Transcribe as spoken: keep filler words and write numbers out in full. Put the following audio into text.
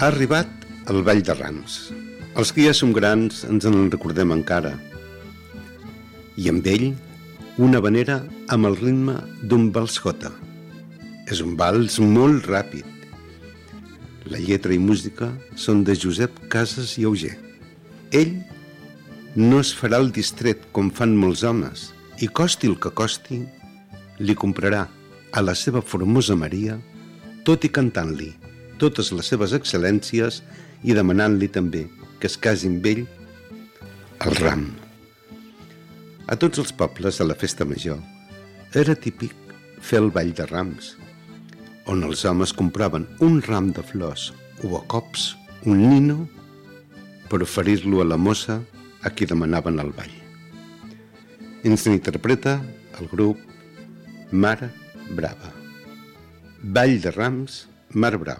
Ha arribat el Ball de Rams. Els que ja som grans ens en recordem encara. I amb ell, una habanera amb el ritme d'un vals jota. És un vals molt ràpid. La lletra i música són de Josep Casas i Auger. Ell no es farà el distret com fan molts homes i costi el que costi, li comprarà a la seva formosa Maria, tot i cantant-li totes les seves excel·lències i demanant-li també que es casi amb ell el ram. A tots els pobles de la festa major era típic fer el ball de rams, on els homes compraven un ram de flors o a cops un nino per oferir-lo a la mossa a qui demanaven el ball. Ens n'interpreta el grup Mar Brava. Ball de Rams, Mar Brava.